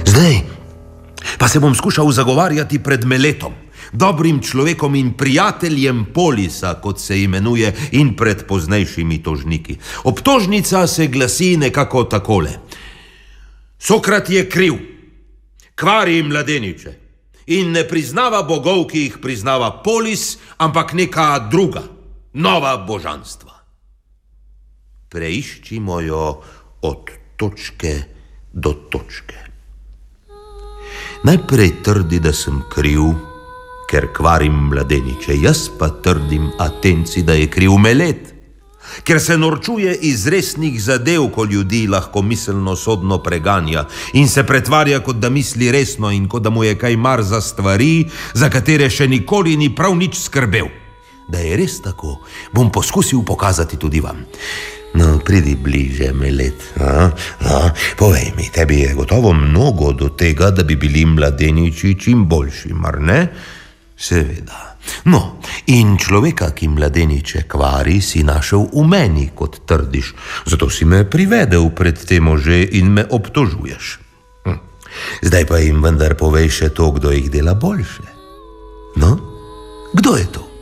Zdaj pa se bom skušal zagovarjati pred Meletom, dobrim človekom in prijateljem Polisa, kot se imenuje, in pred poznejšimi tožniki. Obtožnica se glasi nekako takole. Sokrat je kriv, kvari mladeniče in ne priznava bogov, ki jih priznava Polis, ampak neka druga, nova božanstva. Preiščimo jo od točke do točke. Najprej trdi, da sem kriv, ker kvarim mladeniče. Jaz pa trdim Atenci, da je kriv Melet, ker se norčuje iz resnih zadev, ko ljudi lahko miselno sodno preganja in se pretvarja, kot da misli resno in kot da mu je kaj mar za stvari, za katere še nikoli ni prav nič skrbel. Da je res tako, bom poskusil pokazati tudi vam. No, pridi bliže, Melet. Povej mi, tebi je gotovo mnogo do tega, da bi bili mladeniči čim boljši, mar ne? Seveda. No, in človeka, ki mladeniče kvari, si našel v meni, kot trdiš. Zato si me privedel pred te može in me obtožuješ. Zdaj pa jim vendar povej še to, kdo jih dela boljše. No, kdo je to?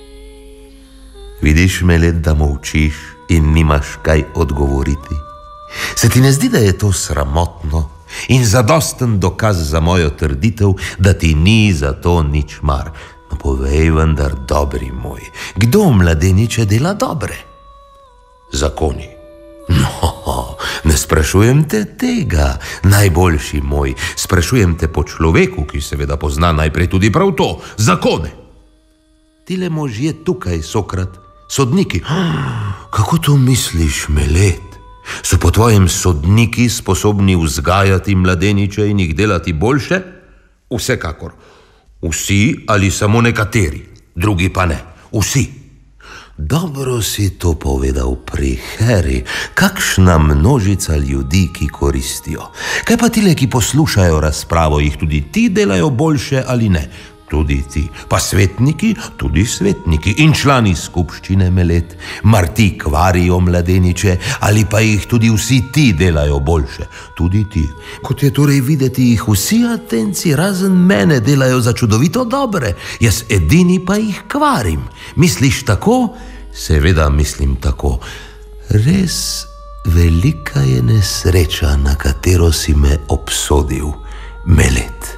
Vidiš, Melet, da molčiš in nimaš kaj odgovoriti. Se ti ne zdi, da je to sramotno in zadosten dokaz za mojo trditev, da ti ni za to nič mar? No, povej vendar, dobri moj, kdo mladeniče dela dobre? Zakoni. No, ne sprašujem te tega, najboljši moj. Sprašujem te po človeku, ki seveda pozna najprej tudi prav to, zakone. Tile možje tukaj, Sokrat, sodniki. Kako to misliš, Melet? So po tvojem sodniki sposobni vzgajati mladeniče in jih delati boljše? Vsekakor. Vsi ali samo nekateri, drugi pa ne. Vsi. Dobro si to povedal, priheri. Kakšna množica ljudi, ki koristijo. Kaj pa tile, ki poslušajo razpravo, jih tudi ti delajo boljše ali ne? Tudi ti. Pa svetniki, tudi svetniki. In člani skupščine, Melet, mar ti kvarijo mladeniče, ali pa jih tudi vsi ti delajo boljše? Tudi ti. Kot je torej videti, jih vsi Atenci razen mene delajo za čudovito dobre. Jaz edini pa jih kvarim. Misliš tako? Seveda mislim tako. Res velika je nesreča, na katero si me obsodil, Melet.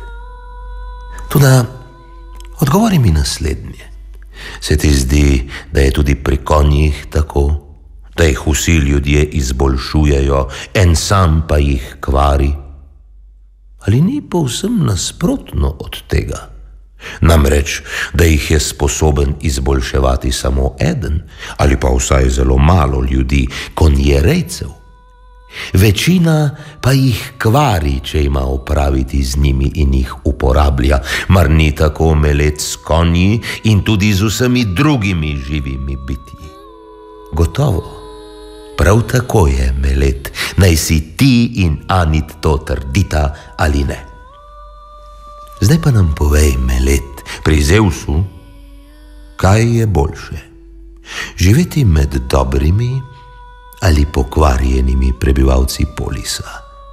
Toda odgovori mi naslednje. Se ti zdi, da je tudi pri konjih tako? Da jih vsi ljudje izboljšujejo, en sam pa jih kvari? Ali ni povsem nasprotno od tega? Namreč, da jih je sposoben izboljševati samo eden, ali pa vsaj zelo malo ljudi, konjerejcev. Večina pa jih kvari, če ima opraviti z njimi in jih uporablja. Mar ni tako, Melet, s konji in tudi z vsemi drugimi živimi bitji? Gotovo. Prav tako je, Melet, naj si ti in Anit to trdita ali ne. Zdaj pa nam povej, Melet, pri Zevsu, kaj je boljše? Živeti med dobrimi ali pokvarjenimi prebivalci Polisa?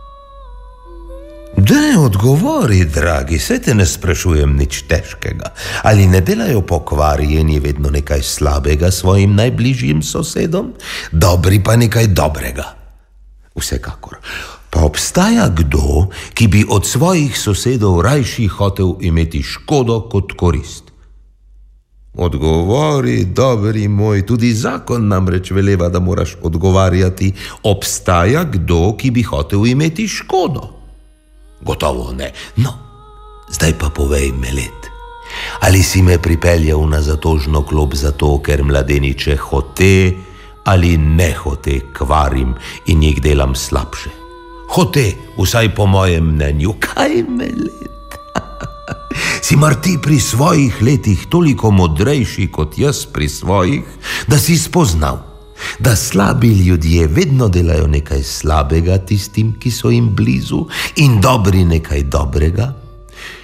Daj odgovori, dragi, saj te ne sprašujem nič težkega. Ali ne delajo pokvarjeni vedno nekaj slabega svojim najbližjim sosedom, dobri pa nekaj dobrega? Vsekakor. Pa obstaja kdo, ki bi od svojih sosedov rajši hotel imeti škodo kot korist? Odgovori, dobri moj, tudi zakon namreč veleva, da moraš odgovarjati. Obstaja kdo, ki bi hotel imeti škodo? Gotovo ne. No, zdaj pa povej, Melet, ali si me pripeljal na zatožno klop zato, ker mladeniče hote ali ne hote kvarim in jih delam slabše? Hote, vsaj po mojem mnenju. Kaj, Melet? Si mar ti pri svojih letih toliko modrejši kot jaz pri svojih, da si spoznal, da slabi ljudje vedno delajo nekaj slabega tistim, ki so jim blizu, in dobri nekaj dobrega?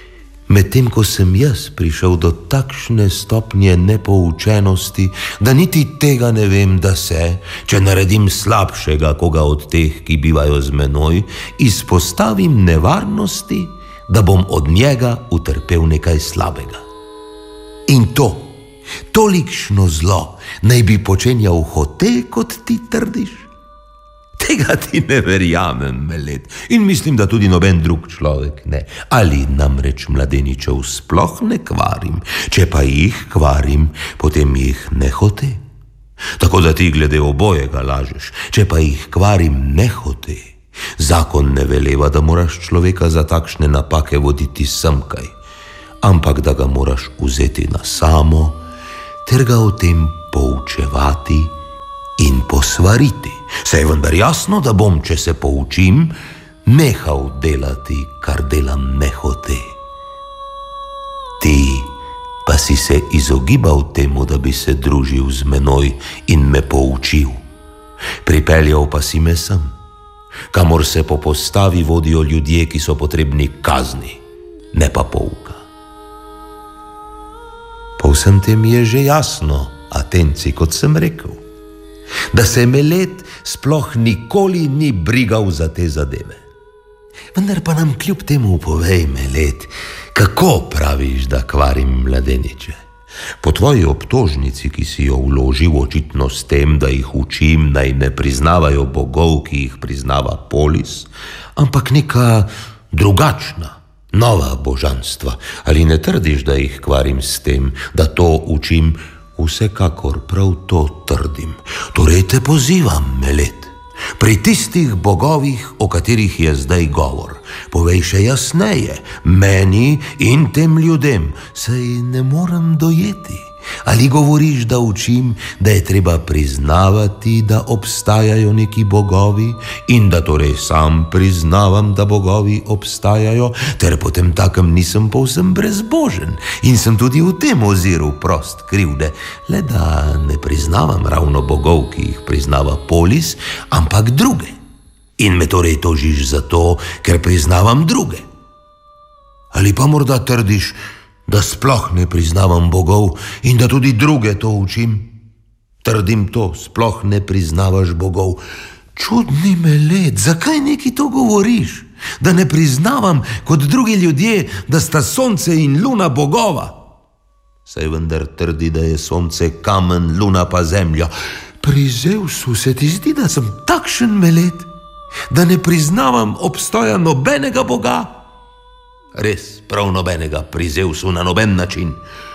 Medtem ko sem jaz prišel do takšne stopnje nepoučenosti, da niti tega ne vem, da se, če naredim slabšega koga od teh, ki bivajo z menoj, izpostavim nevarnosti, da bom od njega utrpel nekaj slabega. In tolikšno zlo naj bi počenjal hote, kot ti trdiš? Tega ti ne verjamem, Melet, in mislim, da tudi noben drug človek ne. Ali namreč mladeničev sploh ne kvarim, če pa jih kvarim, potem jih ne hote. Tako da ti glede obojega lažeš, če pa jih kvarim ne hote. Zakon ne veleva, da moraš človeka za takšne napake voditi semkaj, ampak da ga moraš vzeti na samo, ter ga o tem poučevati in posvariti. Saj je vendar jasno, da bom, če se poučim, nehal delati, kar delam nehote. Ti pa si se izogibal temu, da bi se družil z menoj in me poučil. Pripeljal pa si me sem, kamor se po postavi vodijo ljudje, ki so potrebni kazni, ne pa pouka. Po vsem tem je že jasno, Atenci, kot sem rekel, da se Melet sploh nikoli ni brigal za te zadeve. Vendar pa nam kljub temu povej, Melet, kako praviš, da kvarim mladeniče? Po tvoji obtožnici, ki si jo vložil očitno s tem, da jih učim, naj ne priznavajo bogov, ki jih priznava Polis, ampak neka drugačna, nova božanstva. Ali ne trdiš, da jih kvarim s tem, da to učim? Vsekakor prav to trdim. Torej te pozivam, Melet, pri tistih bogovih, o katerih je zdaj govor, povej še jasneje, meni in tem ljudem, saj ne morem dojeti. Ali govoriš, da učim, da je treba priznavati, da obstajajo neki bogovi in da torej sam priznavam, da bogovi obstajajo, ter potem takem nisem povsem brezbožen in sem tudi v tem oziru prost krivde, le da ne priznavam ravno bogov, ki jih priznava Polis, ampak druge. In me torej tožiš zato, ker priznavam druge. Ali pa morda trdiš, da sploh ne priznavam bogov in da tudi druge to učim? Trdim to, sploh ne priznavaš bogov. Čudni Melet, zakaj neki to govoriš? Da ne priznavam kot drugi ljudje, da sta sonce in luna bogova? Saj vendar trdi, da je sonce kamen, luna pa zemlja. Pri Zevsu se ti zdi, da sem takšen, Melet, da ne priznavam obstoja nobenega boga? Res, prav nobenega, pri Zevsu na noben način.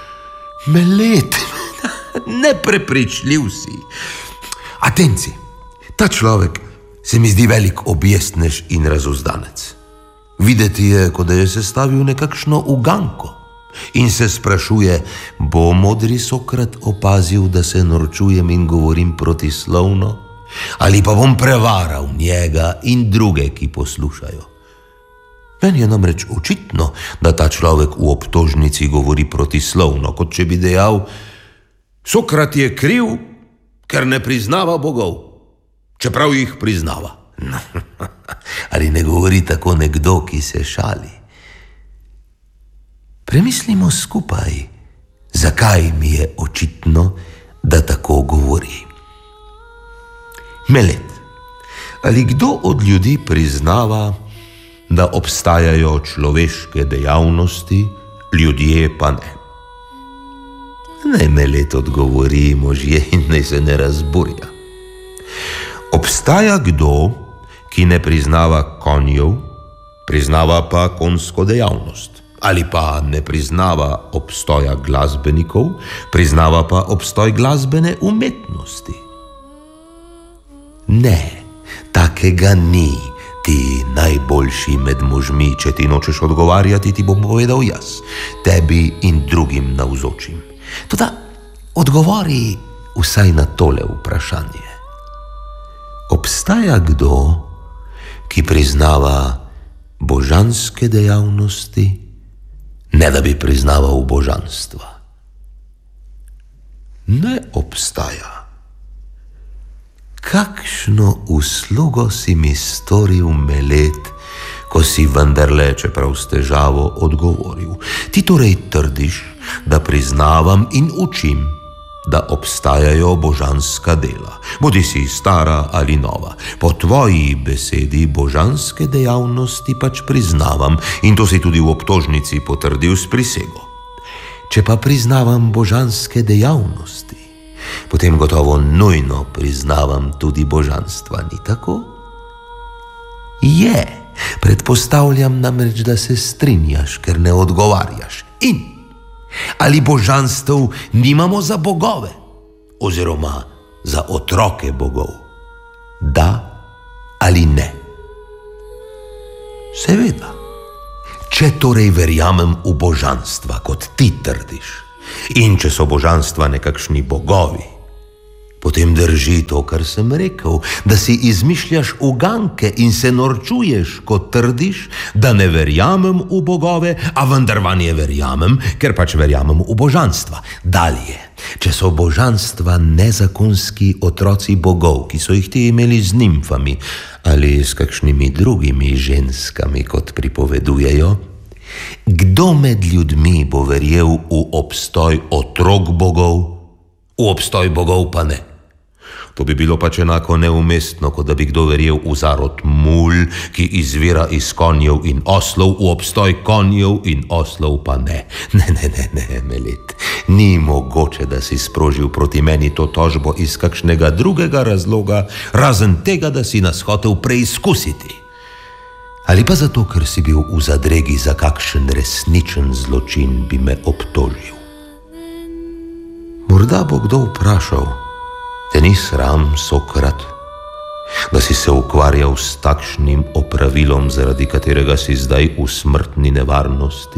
Melet, neprepričljiv si. Atenci, ta človek se mi zdi velik objestnež in razuzdanec. Videti je, kot da je sestavil nekakšno uganko in se sprašuje, bo modri Sokrat opazil, da se norčujem in govorim protislovno, ali pa bom prevaral njega in druge, ki poslušajo. Meni je namreč očitno, da ta človek v obtožnici govori protislovno, kot če bi dejal, Sokrat je kriv, ker ne priznava bogov, čeprav jih priznava. Ali ne govori tako nekdo, ki se šali? Premislimo skupaj, zakaj mi je očitno, da tako govori. Melet, ali kdo od ljudi priznava, da obstajajo človeške dejavnosti, ljudje pa ne? Naj Melet odgovori, možje, in naj se ne razburja. Obstaja kdo, ki ne priznava konjev, priznava pa konjsko dejavnost, ali pa ne priznava obstoja glasbenikov, priznava pa obstoj glasbene umetnosti? Ne, takega ni. Ti najboljši med možmi, če ti nočeš odgovarjati, ti bom povedal jaz, tebi in drugim navzočim. Toda odgovori vsaj na tole vprašanje. Obstaja kdo, ki priznava božanske dejavnosti, ne da bi priznaval božanstva? Ne obstaja. Kakšno uslugo si mi storil, Melet, ko pa si vendarle, čeprav s težavo, odgovoril: ti torej trdiš, da priznavam in učim, da obstajajo božanska dela, bodi si stara ali nova. Po tvoji besedi božanske dejavnosti pač priznavam in to si tudi v obtožnici potrdil s prisego. Če pa priznavam božanske dejavnosti, potem gotovo nujno priznavam tudi božanstva, ni tako? Je, predpostavljam namreč, da se strinjaš, ker ne odgovarjaš. In ali božanstev nimamo za bogove oziroma za otroke bogov? Da ali ne? Seveda. Če torej verjamem v božanstva, kot ti trdiš, in če so božanstva nekakšni bogovi, potem drži to, kar sem rekel, da si izmišljaš uganke in se norčuješ, ko trdiš, da ne verjamem v bogove, a vendar vanje verjamem, ker pač verjamem v božanstva. Dalje, če so božanstva nezakonski otroci bogov, ki so jih ti imeli z nimfami ali s kakšnimi drugimi ženskami, kot pripovedujejo, kdo med ljudmi bo verjel v obstoj otrok bogov, v obstoj bogov pa ne? To bi bilo pač enako neumestno, kot da bi kdo verjel v zarod mul, ki izvira iz konjev in oslov, v obstoj konjev in oslov pa ne. Ne, Melet, ni mogoče, da si sprožil proti meni to tožbo iz kakšnega drugega razloga, razen tega, da si nas hotel preizkusiti. Ali pa zato, ker si bil v zadregi za kakšen resničen zločin, bi me obtožil. Morda bo kdo vprašal: te ni sram, Sokrat, da si se ukvarjal s takšnim opravilom, zaradi katerega si zdaj v smrtni nevarnosti?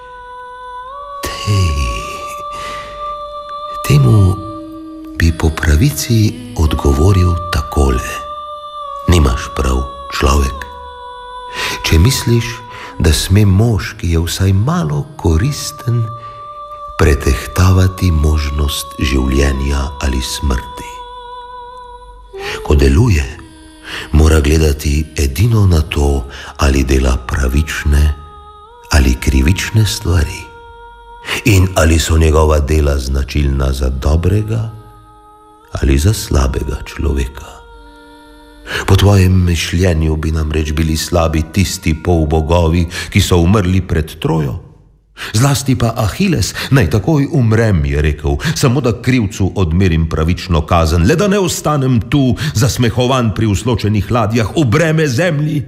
Temu bi po pravici odgovoril takole: nimaš prav, človek. Če misliš, da sme mož, ki je vsaj malo koristen, pretehtavati možnost življenja ali smrti. Ko deluje, mora gledati edino na to, ali dela pravične ali krivične stvari in ali so njegova dela značilna za dobrega ali za slabega človeka. Po tvojem mišljenju bi namreč bili slabi tisti polbogovi, ki so umrli pred Trojo. Zlasti pa Ahiles: naj takoj umrem, je rekel, samo da krivcu odmerim pravično kazen, le da ne ostanem tu zasmehovan pri usločenih ladjah v breme zemlji.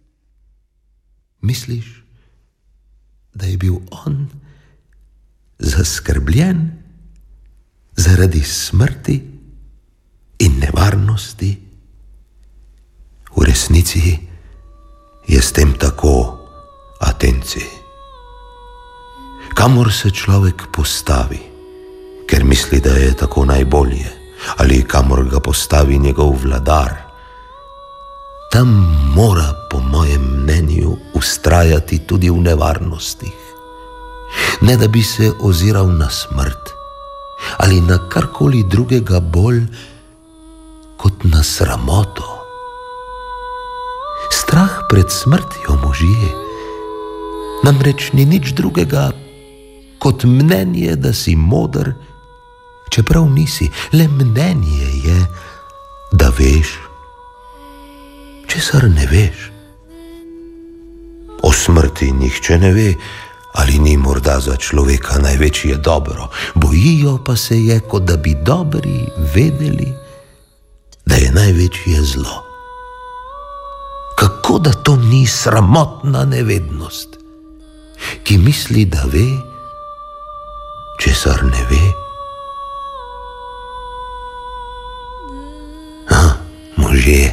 Misliš, da je bil on zaskrbljen zaradi smrti in nevarnosti? V resnici je s tem tako, Atenci. Kamor se človek postavi, ker misli, da je tako najbolje, ali kamor ga postavi njegov vladar, tam mora, po mojem mnenju, vztrajati tudi v nevarnostih. Ne da bi se oziral na smrt ali na karkoli drugega bolj kot na sramoto. Strah pred smrtjo, možje, namreč ni nič drugega kot mnenje, da si moder, čeprav nisi. Le mnenje je, da veš, česar ne veš. O smrti nihče ne ve, ali ni morda za človeka največje dobro. Bojijo pa se je, kot da bi dobri vedeli, da je največje zlo. Kako da to ni sramotna nevednost, ki misli, da ve, česar ne ve? Možje,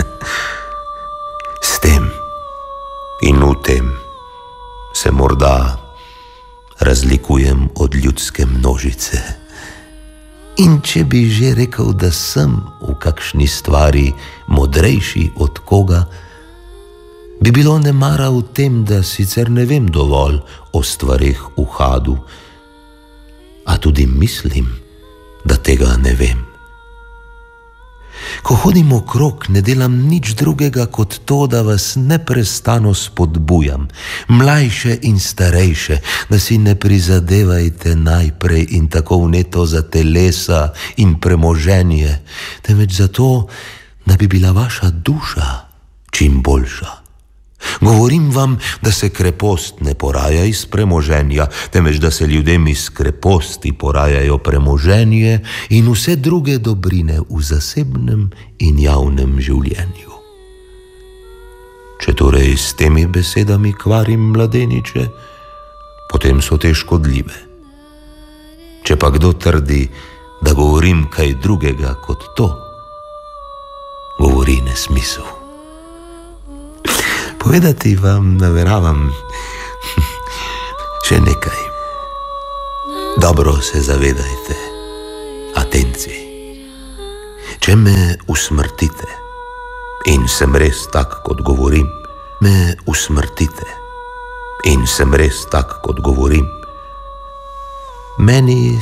s tem in v tem se morda razlikujem od ljudske množice. In če bi že rekel, da sem v kakšni stvari modrejši od koga, bi bilo nemara v tem, da sicer ne vem dovolj o stvareh v Hadu, a tudi mislim, da tega ne vem. Ko hodim okrog, ne delam nič drugega kot to, da vas neprestano spodbujam, mlajše in starejše, da si ne prizadevajte najprej in tako vneto za telesa in premoženje, temveč zato, da bi bila vaša duša čim boljša. Govorim vam, da se krepost ne poraja iz premoženja, temveč da se ljudem iz kreposti porajajo premoženje in vse druge dobrine v zasebnem in javnem življenju. Če torej s temi besedami kvarim mladeniče, potem so te škodljive. Če pa kdo trdi, da govorim kaj drugega kot to, govori nesmisel. Povedati vam nameravam še nekaj. Dobro se zavedajte, Atenci. Če me usmrtite, in sem res tak, kot govorim, me usmrtite, in sem res tak, kot govorim, meni